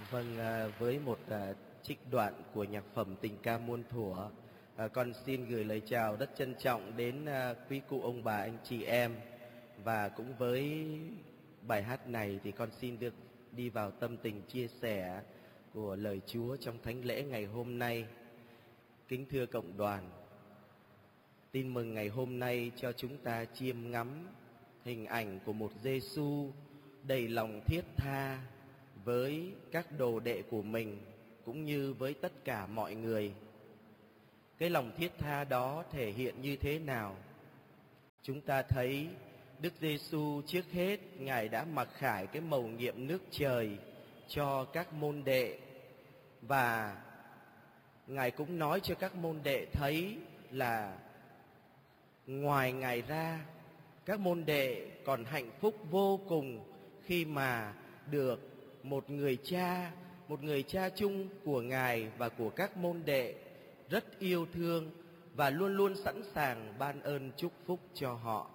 Vâng, với một trích đoạn của nhạc phẩm Tình ca muôn thuở, con xin gửi lời chào rất trân trọng đến quý cụ ông bà anh chị em. Và cũng với bài hát này thì con xin được đi vào tâm tình chia sẻ của lời Chúa trong thánh lễ ngày hôm nay. Kính thưa cộng đoàn, tin mừng ngày hôm nay cho chúng ta chiêm ngắm hình ảnh của một Giêsu đầy lòng thiết tha với các đồ đệ của mình cũng như với tất cả mọi người. Cái lòng thiết tha đó thể hiện như thế nào? Chúng ta thấy Đức Giêsu trước hết Ngài đã mặc khải cái mầu nhiệm nước trời cho các môn đệ, và Ngài cũng nói cho các môn đệ thấy là ngoài Ngài ra, các môn đệ còn hạnh phúc vô cùng khi mà được một người cha chung của Ngài và của các môn đệ rất yêu thương và luôn luôn sẵn sàng ban ơn chúc phúc cho họ.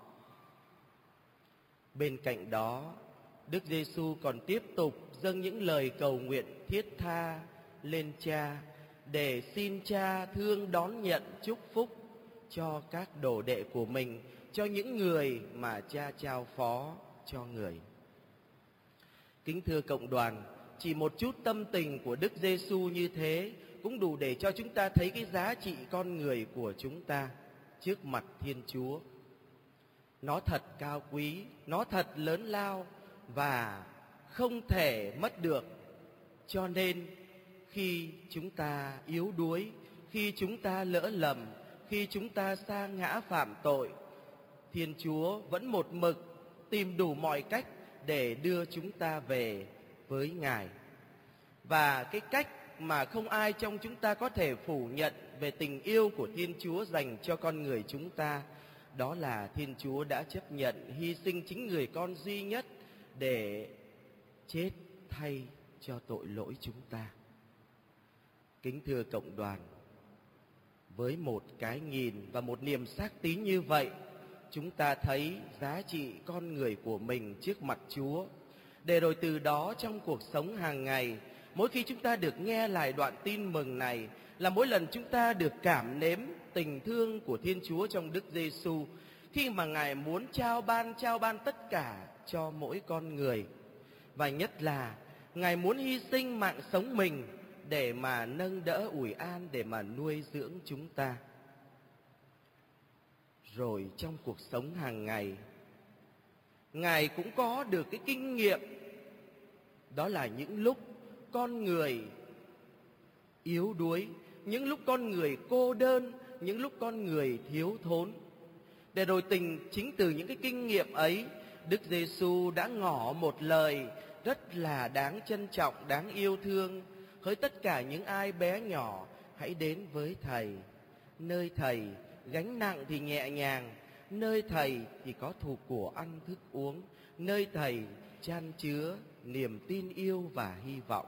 Bên cạnh đó, Đức Giêsu còn tiếp tục dâng những lời cầu nguyện thiết tha lên Cha để xin Cha thương đón nhận chúc phúc cho các đồ đệ của mình, cho những người mà Cha trao phó cho người. Kính thưa cộng đoàn, chỉ một chút tâm tình của Đức Giêsu như thế cũng đủ để cho chúng ta thấy cái giá trị con người của chúng ta trước mặt Thiên Chúa. Nó thật cao quý, nó thật lớn lao và không thể mất được. Cho nên khi chúng ta yếu đuối, khi chúng ta lỡ lầm, khi chúng ta sa ngã phạm tội, Thiên Chúa vẫn một mực tìm đủ mọi cách để đưa chúng ta về với Ngài. Và cái cách mà không ai trong chúng ta có thể phủ nhận về tình yêu của Thiên Chúa dành cho con người chúng ta, đó là Thiên Chúa đã chấp nhận hy sinh chính người con duy nhất để chết thay cho tội lỗi chúng ta. Kính thưa cộng đoàn, với một cái nhìn và một niềm xác tín như vậy, chúng ta thấy giá trị con người của mình trước mặt Chúa, để rồi từ đó trong cuộc sống hàng ngày, mỗi khi chúng ta được nghe lại đoạn tin mừng này, là mỗi lần chúng ta được cảm nếm tình thương của Thiên Chúa trong Đức Giêsu, khi mà Ngài muốn trao ban tất cả cho mỗi con người. Và nhất là Ngài muốn hy sinh mạng sống mình để mà nâng đỡ ủi an, để mà nuôi dưỡng chúng ta. Rồi trong cuộc sống hàng ngày, Ngài cũng có được cái kinh nghiệm, đó là những lúc con người yếu đuối, những lúc con người cô đơn, những lúc con người thiếu thốn. Để rồi chính từ những cái kinh nghiệm ấy, Đức Giêsu đã ngỏ một lời rất là đáng trân trọng, đáng yêu thương: hỡi tất cả những ai bé nhỏ, hãy đến với Thầy. Nơi Thầy gánh nặng thì nhẹ nhàng, nơi Thầy thì có thuộc của ăn thức uống, nơi Thầy chan chứa niềm tin yêu và hy vọng.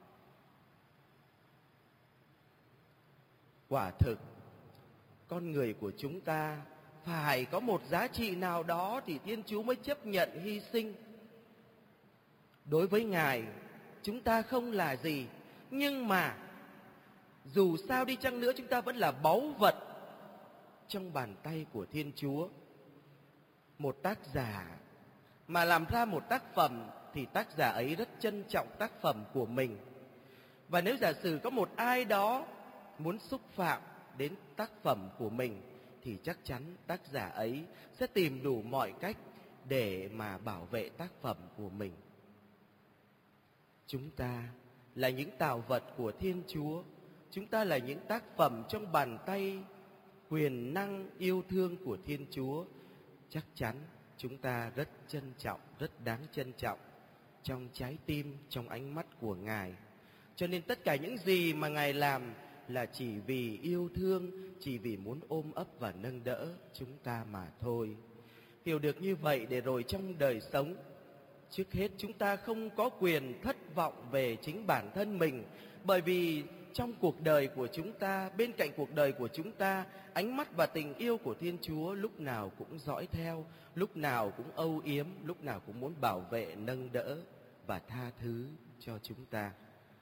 Quả thực, con người của chúng ta phải có một giá trị nào đó thì Thiên Chúa mới chấp nhận hy sinh. Đối với Ngài, chúng ta không là gì, nhưng mà dù sao đi chăng nữa, chúng ta vẫn là báu vật trong bàn tay của Thiên Chúa. Một tác giả mà làm ra một tác phẩm thì tác giả ấy rất trân trọng tác phẩm của mình. Và nếu giả sử có một ai đó muốn xúc phạm đến tác phẩm của mình, thì chắc chắn tác giả ấy sẽ tìm đủ mọi cách để mà bảo vệ tác phẩm của mình. Chúng ta là những tạo vật của Thiên Chúa. Chúng ta là những tác phẩm trong bàn tay quyền năng yêu thương của Thiên Chúa. Chắc chắn chúng ta rất trân trọng, rất đáng trân trọng trong trái tim, trong ánh mắt của Ngài. Cho nên tất cả những gì mà Ngài làm là chỉ vì yêu thương, chỉ vì muốn ôm ấp và nâng đỡ chúng ta mà thôi. Hiểu được như vậy, để rồi trong đời sống, trước hết chúng ta không có quyền thất vọng về chính bản thân mình. Bởi vì trong cuộc đời của chúng ta, bên cạnh cuộc đời của chúng ta, ánh mắt và tình yêu của Thiên Chúa lúc nào cũng dõi theo, lúc nào cũng âu yếm, lúc nào cũng muốn bảo vệ, nâng đỡ và tha thứ cho chúng ta.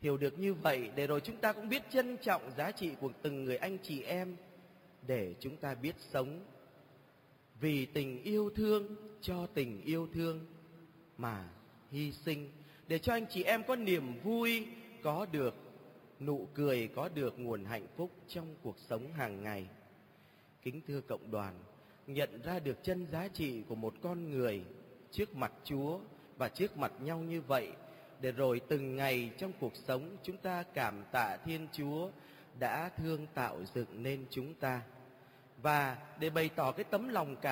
Hiểu được như vậy để rồi chúng ta cũng biết trân trọng giá trị của từng người anh chị em, để chúng ta biết sống vì tình yêu thương, cho tình yêu thương mà hy sinh, để cho anh chị em có niềm vui, có được nụ cười, có được nguồn hạnh phúc trong cuộc sống hàng ngày. Kính thưa cộng đoàn, nhận ra được chân giá trị của một con người trước mặt Chúa và trước mặt nhau như vậy, để rồi từng ngày trong cuộc sống chúng ta cảm tạ Thiên Chúa đã thương tạo dựng nên chúng ta. Và để bày tỏ cái tấm lòng cảm